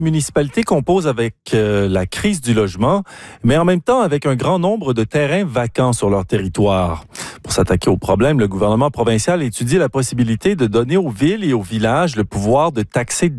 municipalités composent avec la crise du logement, mais en même temps avec un grand nombre de terrains vacants sur leur territoire. Pour s'attaquer au problème, le gouvernement provincial étudie la possibilité de donner aux villes et aux villages le pouvoir de taxer